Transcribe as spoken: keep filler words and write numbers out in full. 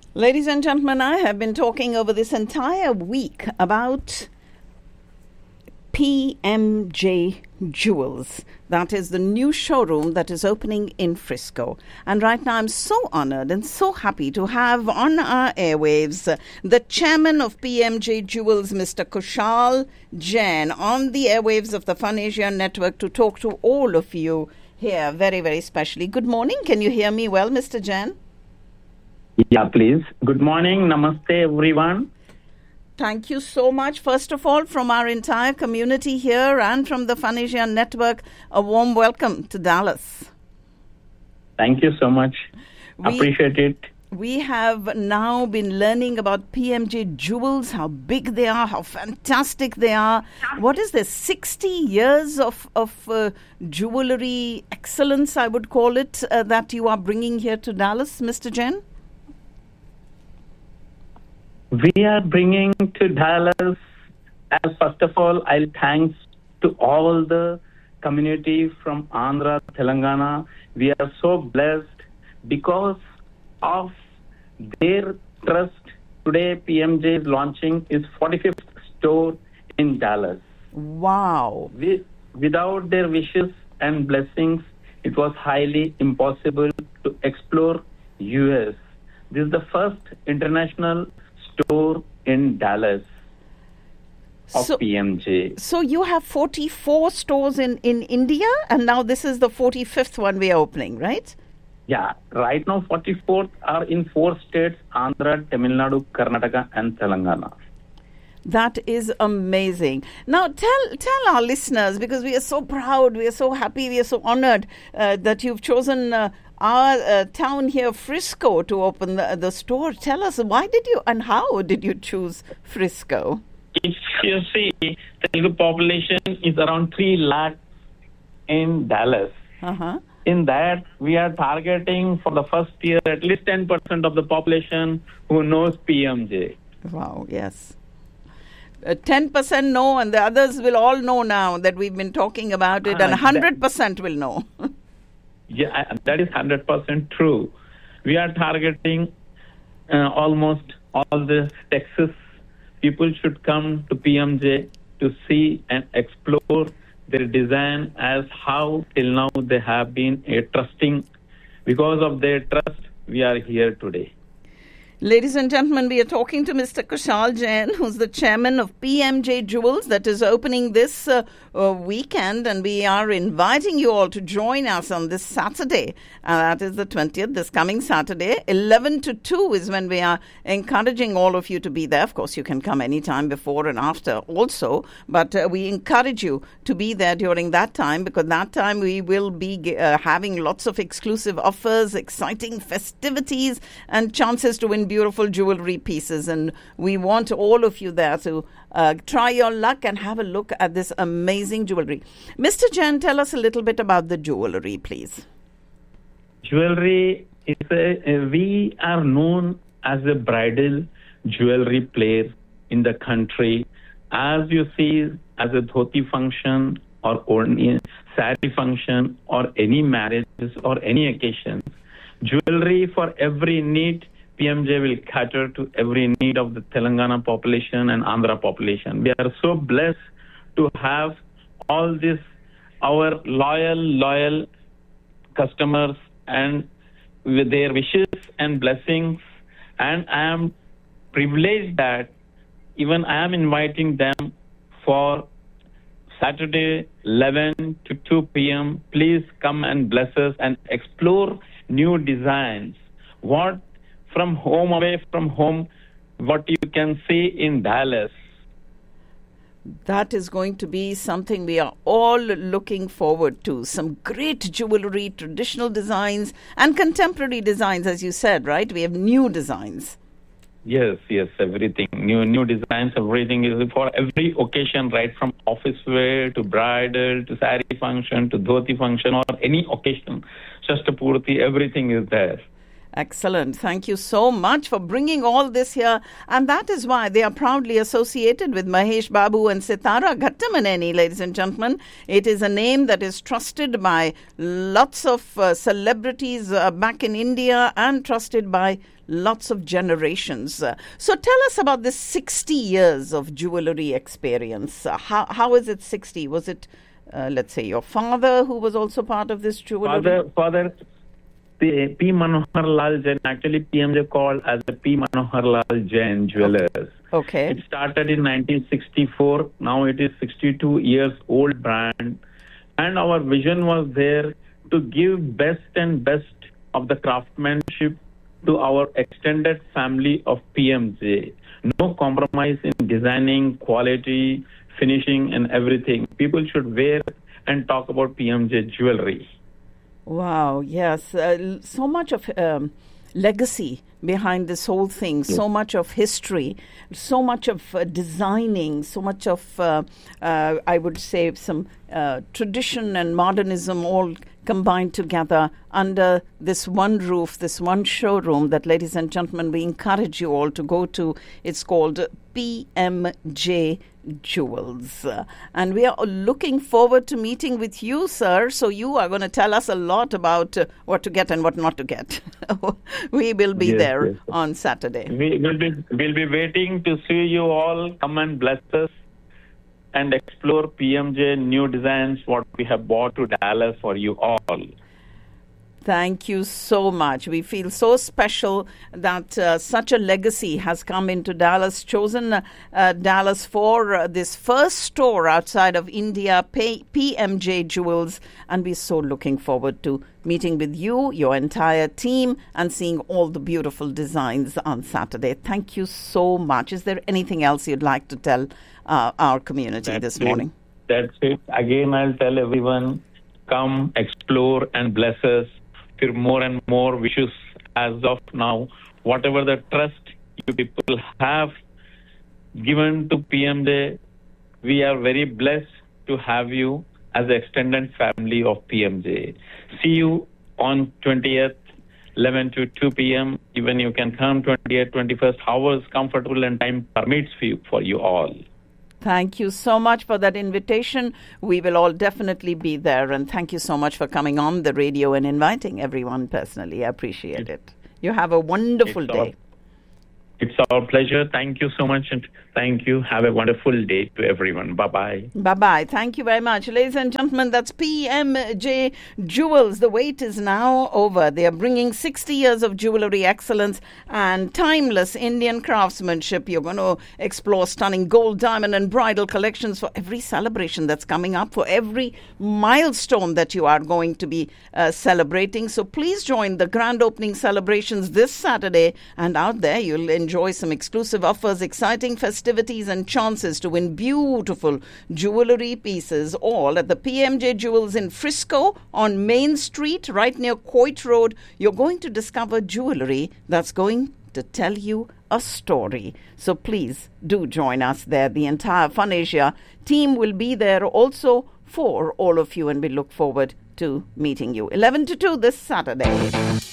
Ladies and gentlemen, I have been talking over this entire week about P M J Jewels. That is the new showroom that is opening in Frisco. And right now I'm so honored and so happy to have on our airwaves uh, the chairman of P M J Jewels, Mister Kushal Jain, on the airwaves of the Fun Asia Network to talk to all of you here very, very specially. Good morning. Can you hear me well, Mister Jain? Yeah, please. Good morning. Namaste, everyone. Thank you so much. First of all, from our entire community here and from the Fun Asia Network, a warm welcome to Dallas. Thank you so much. We, Appreciate it. We have now been learning about P M J Jewels, how big they are, how fantastic they are. What is this, sixty years of, of uh, jewelry excellence, I would call it, uh, that you are bringing here to Dallas, Mister Jain? We are bringing to Dallas, as first of all, I'll thanks to all the community from Andhra, Telangana. We are so blessed because of their trust. Today, P M J is launching its forty-fifth store in Dallas. Wow. We, without their wishes and blessings, it was highly impossible to explore U S. This is the first international store in Dallas of so, P M J. So you have forty-four stores in, in India, and now this is the forty-fifth one we are opening, right? Yeah, right now forty-four are in four states, Andhra, Tamil Nadu, Karnataka and Telangana. That is amazing. Now tell tell our listeners, because we are so proud, we are so happy, we are so honored uh, that you've chosen uh, our uh, town here, Frisco, to open the, the store. Tell us, why did you and how did you choose Frisco? If you see, the Telugu population is around three lakh in Dallas. Uh-huh. In that, we are targeting for the first year at least ten percent of the population who knows P M J. Wow, yes. Uh, ten percent know, and the others will all know now that we've been talking about it, uh, and one hundred percent will know. Yeah, that is one hundred percent true. We are targeting uh, almost all the Texas. People should come to P M J to see and explore their design, as how till now they have been a trusting. Because of their trust, we are here today. Ladies and gentlemen, we are talking to Mister Kushal Jain, who's the chairman of P M J Jewels, that is opening this uh, uh, weekend, and we are inviting you all to join us on this Saturday. Uh, that is the twentieth, this coming Saturday. eleven to two is when we are encouraging all of you to be there. Of course, you can come anytime before and after also, but uh, we encourage you to be there during that time, because that time we will be uh, having lots of exclusive offers, exciting festivities, and chances to win beautiful jewelry pieces, and we want all of you there to uh, try your luck and have a look at this amazing jewelry. Mister Jain, tell us a little bit about the jewelry, please. Jewelry is a, a we are known as a bridal jewelry player in the country. As you see, as a dhoti function or only sari function or any marriages or any occasion, jewelry for every need. P M J will cater to every need of the Telangana population and Andhra population. We are so blessed to have all this, our loyal, loyal customers, and with their wishes and blessings. And I am privileged that even I am inviting them for Saturday, eleven to two p.m. Please come and bless us and explore new designs. What from home, away from home, what you can see in Dallas. That is going to be something we are all looking forward to. Some great jewelry, traditional designs, and contemporary designs, as you said, right? We have new designs. Yes, yes, everything. New new designs, everything is for every occasion, right? From office wear to bridal to sari function to dhoti function or any occasion. Shashtapurti, everything is there. Excellent. Thank you so much for bringing all this here. And that is why they are proudly associated with Mahesh Babu and Sitara Ghattamaneni, ladies and gentlemen. It is a name that is trusted by lots of uh, celebrities uh, back in India and trusted by lots of generations. Uh, so tell us about this sixty years of jewelry experience. Uh, how How is it sixty? Was it, uh, let's say, your father who was also part of this jewelry? Father, father. The P. Manohar Lal Jain, actually P M J called as the P. Manohar Lal Jain Jewelers. Okay. It started in nineteen sixty-four. Now it is sixty-two years old brand. And our vision was there to give best and best of the craftsmanship to our extended family of P M J. No compromise in designing, quality, finishing and everything. People should wear and talk about P M J jewelry. Wow, yes. Uh, so much of um, legacy behind this whole thing, yes. So much of history, so much of uh, designing, so much of, uh, uh, I would say, some uh, tradition and modernism all combined together under this one roof, this one showroom that, ladies and gentlemen, we encourage you all to go to. It's called P M J Jewels. Uh, and we are looking forward to meeting with you, sir. So you are going to tell us a lot about uh, what to get and what not to get. We will be yes, there yes. on Saturday. We will be, we'll be waiting to see you all. Come and bless us and explore P M J new designs, what we have brought to Dallas for you all. Thank you so much. We feel so special that uh, such a legacy has come into Dallas, chosen uh, uh, Dallas for uh, this first store outside of India, P- PMJ Jewels. And we're so looking forward to meeting with you, your entire team, and seeing all the beautiful designs on Saturday. Thank you so much. Is there anything else you'd like to tell uh, our community That's this it. morning? That's it. Again, I'll tell everyone, come, explore, and bless us. For more and more wishes as of now, whatever the trust you people have given to P M J, we are very blessed to have you as an extended family of P M J. See you on twentieth, eleven to two p.m. Even you can come twentieth, twenty-first, hours comfortable and time permits for you, for you all. Thank you so much for that invitation. We will all definitely be there. And thank you so much for coming on the radio and inviting everyone personally. I appreciate it. You have a wonderful it's day. Our, it's our pleasure. Thank you so much. And thank you. Have a wonderful day to everyone. Bye-bye. Bye-bye. Thank you very much. Ladies and gentlemen, that's P M J Jewels. The wait is now over. They are bringing sixty years of jewelry excellence and timeless Indian craftsmanship. You're going to explore stunning gold, diamond and bridal collections for every celebration that's coming up, for every milestone that you are going to be uh, celebrating. So please join the grand opening celebrations this Saturday. And out there, you'll enjoy some exclusive offers, exciting festivities and chances to win beautiful jewelry pieces, all at the P M J Jewels in Frisco on Main Street, right near Coit Road. You're going to discover jewelry that's going to tell you a story. So please do join us there. The entire Fun Asia team will be there also for all of you, and we look forward to meeting you. eleven to two this Saturday.